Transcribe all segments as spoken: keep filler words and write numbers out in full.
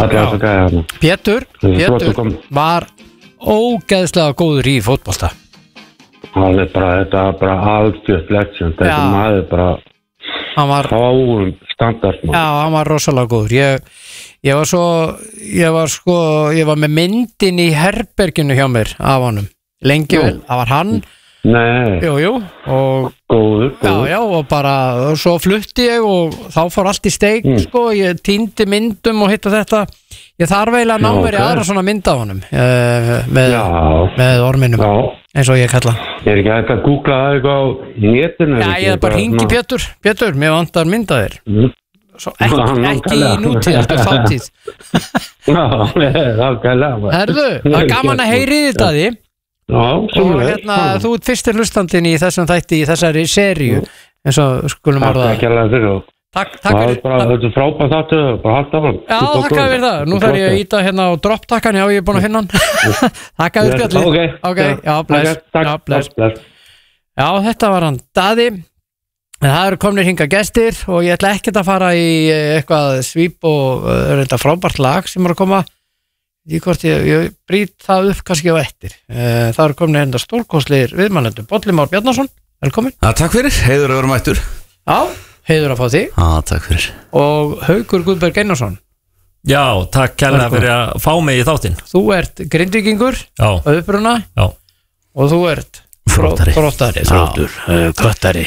Pétur, Pétur var ógeðslega góður í fótbolta. Það er bara, þetta er bara algjört legend, þetta maður bara hann var háum standardmann. Já, hann var rosalega góður. Ég, ég var svo, ég var sko, ég var með myndin í herberginu hjá mér af honum. Lengi vel, það var hann. Nei. Jú, jú. Og góður, góður. Já, já, og bara, og svo flutti ég og þá fór allt í steik, mm. sko, ég týndi myndum og hitt og þetta. Ég þarf eiginlega að ná mér í okay. aðra svona mynd af honum uh, með, með orminum, já. Eins og ég kalla. Ég er ekki hægt að googla það eitthvað á netinu. Já, ég er bara hringi Pétur, Pétur, mér vantar mynd af þér. Mm. Svo ekki, ekki í nútíð, þetta er þáttíð. Já, það er gælega. Herðu, það er gaman að heyri þetta því. Já, og hérna, þú ert fyrstir hlustandinn í þessum þætti í þessari seríu eins og skulum orða það. Takk ekki alveg fyrir og Takk, takk fyrir. Þetta er frábært þáttu, bara halda fram. Já, takk fyrir það. Nú þarf ég að íta hérna á dropptakkan, já, ég er búin að finna hann. Takk fyrir spjallið. Ok, ok, já, bless. Takk, já, bless. bless. Já, þetta var hann Daði. Það eru komnir hingað gestir og ég ætla ekkert að fara í eitthvað svíp og reynda frábært lag sem er að koma. Ég hvort ég, ég brýt það upp kannski á eftir. Það eru komnir hérna stórkostlegir viðmælendur. Bolli Már Bjarnason, velkomin. Já, takk fyrir. Heiður að vera mættur. Já. Heiður að fá þig. Já, takk fyrir. Og Haukur Guðberg Einarsson. Já, takk kærlega fyrir að fá mig í þáttinn. Þú ert Grindvíkingur á uppruna. Já. Og þú ert Þróttari. Þróttari, þróttur, köttari.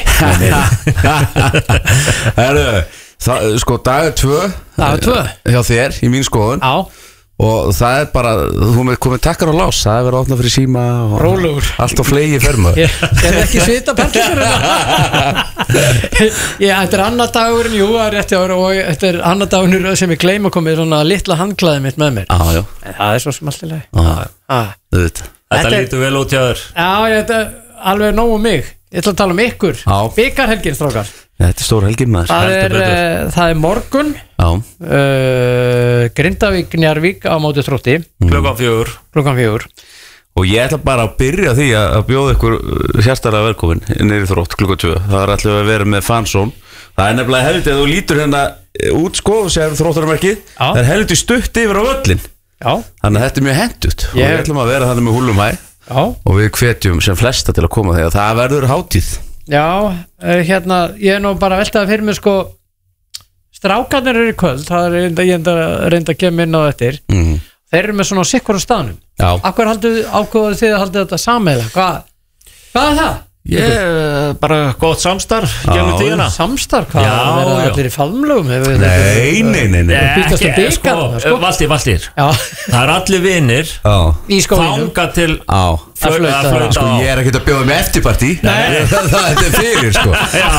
Herru, sko dagur tvö. Dagur tvö. Hjá þér, í mín skoðun. Já. Og það er bara, þú með komið takkar á lás. Það er verið að opna fyrir síma og rólegur. Allt á flegi ferma. Ég er ekki svita perlur Já, þetta er annar dagurinn. Jú, það er rétti ára og þetta er annar dagurinn sem ég gleyma komið svona litla handklæði mitt með mér. Já, já. En það er svo sem allt í lagi. Já, þú veit. Þetta lítur vel út hjá þér. Já, þetta er alveg nóg um mig. Ég ætla að tala um ykkur. Bikarhelgin, strákar. Þetta er stór helgin maður. Það er, uh, það er morgun. Já. Uh, Grindavík, Njarðvík á móti Þrótti. Mm. Klukkan fjögur. Klukkan fjögur. Og ég ætla bara að byrja því að bjóða ykkur hjartalega velkomin niður í Þrótt klukkan tvö. Það er alltaf að vera með fansón. Það er nefnilega helviti að þú lítur hérna út sko og sér Þróttarmerkið. Það er helviti stutt yfir á völlin. Já. Þannig að þetta er mjög hentut. Ég... Og við ætlum að vera þannig með húlum hæ. Já. Og við hvetjum sem flesta til að koma þegar það verður hátíð. Já, hérna, ég er nú bara veltaði fyrir mig sko, strákarnir eru í kvöld, það er reynda, ég er reynda að kemja inn á eftir, mm. þeir eru með svona sikkur á staðnum. Já. Akkur haldið, ákveður þið að haldið þetta sameiginlega, hvað, hvað er það? Ég, bara gott samstarf gegnum tíðina. Samstarf, hvað? Já, það er allir í faðmlögum. Nei, nei, nei, nei. Býtast að bygga það, sko. Valtýr, Valtýr. Það er allir vinir í skólinum. Þanga til að flauta. Sko, ég er ekkert að bjóða með eftirpartí. Nei. Það er fyrir, sko.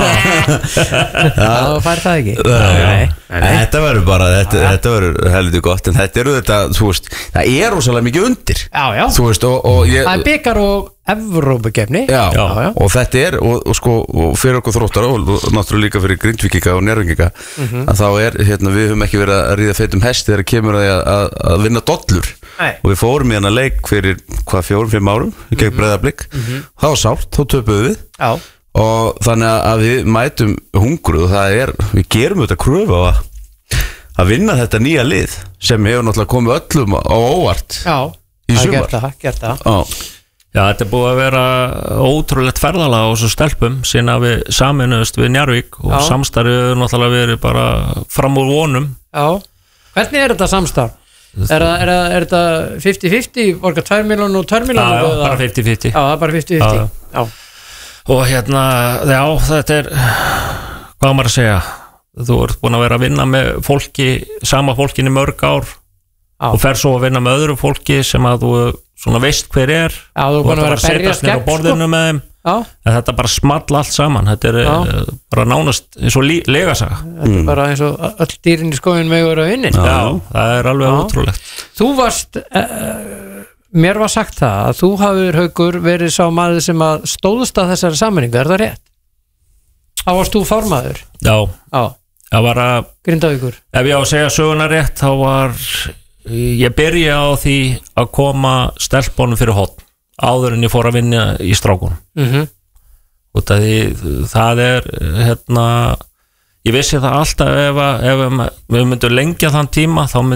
Það fær það ekki. Þetta verður bara, þetta verður heldur gott, en þetta eru þetta, þú veist, það er rosalega mikið undir. Já, já. Þú veist, og ég... Það er byggar og Evrópukefni. Já, já, já, og þetta er og, og sko, og fyrir okkur Þróttara og, og náttúrulega líka fyrir Grindvíkinga og Njarðvíkinga mm -hmm. að þá er, hérna, við höfum ekki verið að ríða feitum hesti þegar kemur að, að, að vinna dollur. Nei. Og við fórum í hana leik fyrir hvað fjórum, fimm árum gegn mm -hmm. Breiðablik, mm -hmm. það var sárt, þá töpuðum við. Já. Og þannig að við mætum hungruð og það er, við gerum þetta kröfu á að að vinna þetta nýja lið sem hefur náttúrulega komið öllum á óvart. Já, í það gert það, gert það. Já. Já, þetta er búið að vera ótrúlegt ferðalag á þessu stelpum síðan að við saminuðust við Njarðvík og samstarfið er náttúrulega verið bara fram úr vonum. Já, hvernig er þetta samstarf? Er, er, er þetta fifty fifty, borga tvær milljónir og tvær milljónir? Já, já, bara fifty fifty. Já, það er bara fifty fifty. Já, já. Og hérna, já, þetta er, hvað maður að segja, þú ert búin að vera að vinna með fólki, sama fólkinni mörg ár já. Og fer svo að vinna með öðru fólki sem að þú svona veist hver er. Já, þú er búin að vera að berjast gegn, sko. Borðinu með þeim. Já. En þetta bara small allt saman. Þetta er já. Bara nánast eins og legasaga. Þetta er mm. bara eins og öll dýrin í skóginum með að vera vinnin. Já, já, það er alveg já. Ótrúlegt. Þú varst, uh, mér var sagt það að þú hafur, Haukur, verið sá maður sem að stóðst að þessari sammenningu, er það rétt? Þá varst þú formaður. Já. Já. Það var að Grindavíkur. Ef ég á að segja söguna rétt, þá var ég byrja á því að koma stelpunum fyrir hotn áður en ég fór að vinna í strákunum. Mhm. Og það, það er hérna, ég vissi það alltaf ef, ef við myndum lengja þann tíma þá